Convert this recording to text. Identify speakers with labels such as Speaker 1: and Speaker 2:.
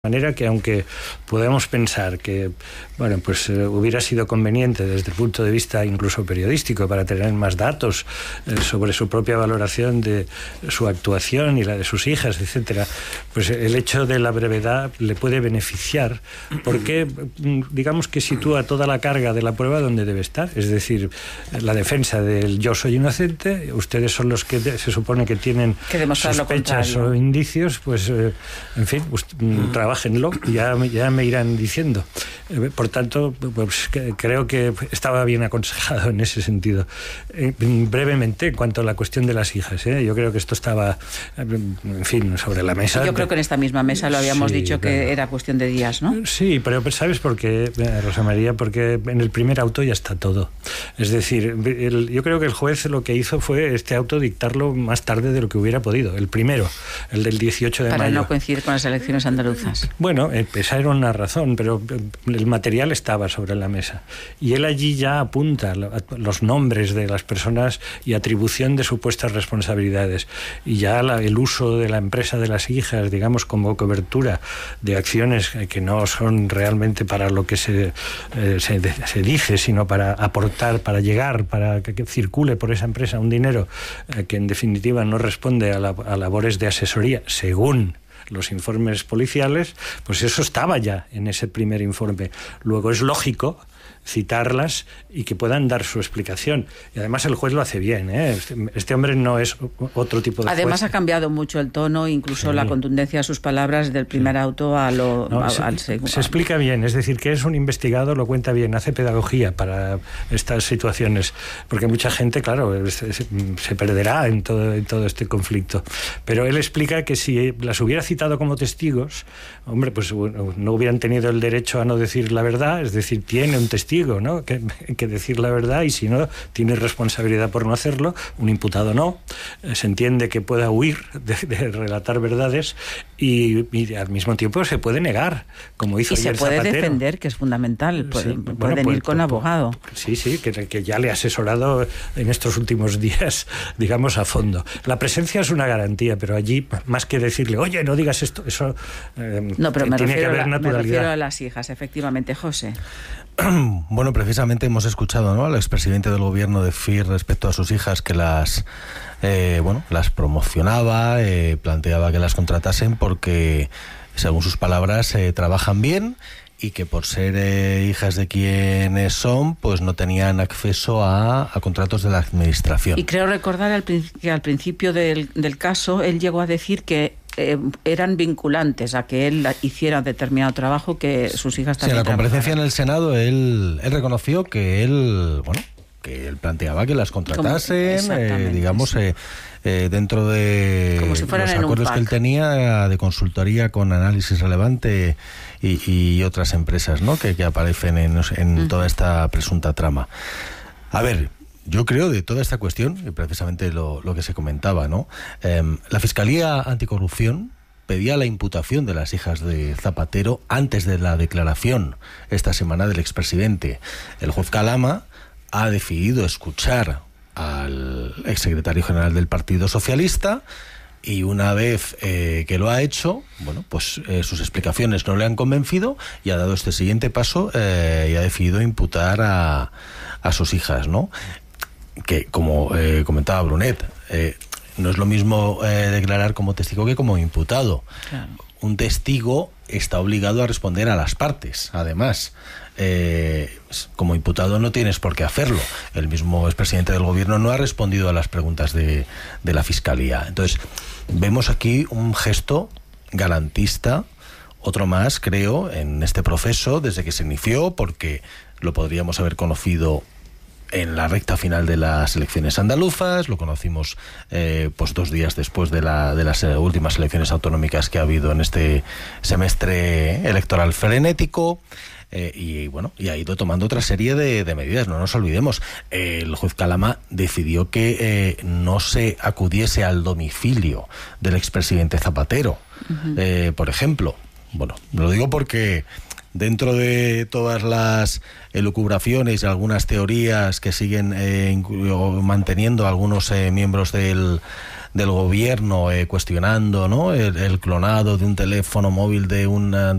Speaker 1: manera que, aunque podamos pensar que hubiera sido conveniente desde el punto de vista incluso periodístico para tener más datos sobre su propia valoración de su actuación y la de sus hijas, etcétera, pues el hecho de la brevedad le puede beneficiar porque digamos que sitúa toda la carga de la prueba donde debe estar, es decir, la defensa del yo soy inocente, ustedes son los que se supone que tienen sospechas o indicios, pues en fin, trabájenlo, ya me irán diciendo. Por tanto, pues creo que estaba bien aconsejado en ese sentido. Brevemente, en cuanto a la cuestión de las hijas, yo creo que esto estaba, en fin, sobre la mesa.
Speaker 2: Yo creo que en esta misma mesa lo habíamos dicho que era cuestión de días, ¿no?
Speaker 1: Sí, pero ¿sabes por qué, Rosa María? Porque en el primer auto ya está todo. Es decir, yo creo que el juez lo que hizo fue este auto dictarlo más tarde de lo que hubiera podido. El primero, el del 18 de mayo.
Speaker 2: Para no coincidir con las elecciones andaluzas.
Speaker 1: Bueno, esa era una razón, pero el material estaba sobre la mesa. Y él allí ya apunta los nombres de las personas y atribución de supuestas responsabilidades. Y ya el uso de la empresa de las hijas, digamos, como cobertura de acciones que no son realmente para lo que se dice, sino para aportar, para llegar, para que circule por esa empresa un dinero que en definitiva no responde a labores de asesoría, según los informes policiales, pues eso estaba ya en ese primer informe. Luego es lógico citarlas y que puedan dar su explicación. Y además el juez lo hace bien, ¿eh? Este hombre no es otro tipo de juez.
Speaker 2: Además ha cambiado mucho el tono, incluso la contundencia de sus palabras del primer auto al segundo.
Speaker 1: Se explica bien, es decir, que es un investigado, lo cuenta bien, hace pedagogía para estas situaciones, porque mucha gente, claro, se perderá en todo este conflicto. Pero él explica que si las hubiera citado como testigos, hombre, pues no hubieran tenido el derecho a no decir la verdad, es decir, tiene un testigo, ¿no?, que decir la verdad, y si no, tiene responsabilidad por no hacerlo. Un imputado no. Se entiende que pueda huir de relatar verdades y al mismo tiempo se puede negar, como hizo ayer Zapatero.
Speaker 2: Y se puede defender, que es fundamental. Pueden ir con abogado.
Speaker 1: Sí, que ya le ha asesorado en estos últimos días, digamos, a fondo. La presencia es una garantía, pero allí, más que decirle, oye, no digas esto, eso
Speaker 2: no, pero
Speaker 1: tiene que haber naturalidad.
Speaker 2: Me refiero a las hijas, efectivamente, José.
Speaker 3: Bueno, precisamente hemos escuchado, ¿no?, al expresidente del gobierno de FIR respecto a sus hijas, que las promocionaba, planteaba que las contratasen porque, según sus palabras, trabajan bien y que por ser hijas de quienes son, pues no tenían acceso a contratos de la administración.
Speaker 2: Y creo recordar que al principio del caso él llegó a decir que eran vinculantes a que él hiciera determinado trabajo que sus hijas también.
Speaker 3: Sí, en la comparecencia en el Senado él reconoció que él planteaba que las contratasen, digamos, dentro de
Speaker 2: si
Speaker 3: los acuerdos que él tenía de consultoría con Análisis Relevante y otras empresas, ¿no?, que aparecen en toda esta presunta trama. A ver, yo creo de toda esta cuestión, y precisamente lo que se comentaba, ¿no? La Fiscalía Anticorrupción pedía la imputación de las hijas de Zapatero antes de la declaración esta semana del expresidente. El juez Calama ha decidido escuchar al exsecretario general del Partido Socialista y una vez que lo ha hecho, bueno, pues sus explicaciones no le han convencido y ha dado este siguiente paso y ha decidido imputar a sus hijas, ¿no? Que, como comentaba Brunet, no es lo mismo declarar como testigo que como imputado. Claro. Un testigo está obligado a responder a las partes, además. Como imputado no tienes por qué hacerlo. El mismo expresidente del gobierno no ha respondido a las preguntas de la Fiscalía. Entonces, vemos aquí un gesto garantista, otro más, creo, en este proceso desde que se inició, porque lo podríamos haber conocido en la recta final de las elecciones andaluzas, lo conocimos pues 2 días después de las últimas elecciones autonómicas que ha habido en este semestre electoral frenético, y ha ido tomando otra serie de medidas. No nos olvidemos, el juez Calama decidió que no se acudiese al domicilio del expresidente Zapatero, por ejemplo. Bueno, lo digo porque dentro de todas las elucubraciones y algunas teorías que siguen manteniendo algunos miembros del del gobierno cuestionando, ¿no?, el clonado de un teléfono móvil de un